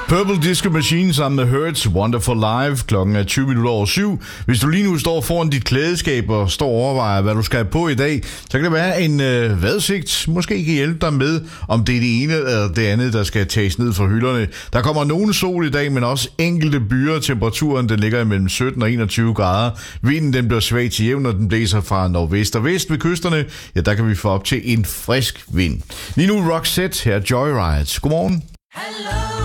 Purple Disco Machine sammen med Hurts Wonderful Life. Klokken er 7:20. Hvis du lige nu står foran dit klædeskab og står og overvejer, hvad du skal have på i dag, så kan det være en vejrudsigt. Måske kan hjælpe dig med, om det er det ene eller det andet, der skal tages ned fra hylderne. Der kommer nogen sol i dag, men også enkelte byer. Temperaturen den ligger mellem 17 og 21 grader. Vinden den bliver svag til jævn, når den blæser fra nordvest og vest ved kysterne. Ja, der kan vi få op til en frisk vind. Lige nu Roxette her, Joyride. Godmorgen. Hello.